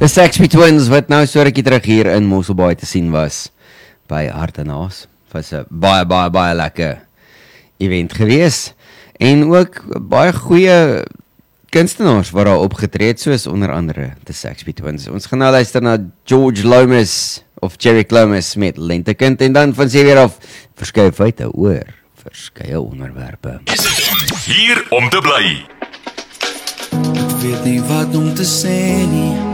The Saxby Twins, wat nou so rukkie terug hier in Mosselbaai te sien was, by Hart en Haas. Was 'n baie lekker event gewees. En ook baie goeie kunstenaars wat daar opgetree het, soos onder andere The Saxby Twins. Ons gaan nou luister na George Lomas, of Jerry Lomas met Lentekind, en dan van sy weer af verskeie feite oor verskeie onderwerpe. Hier om te bly. Ek weet nie wat om te sê nie.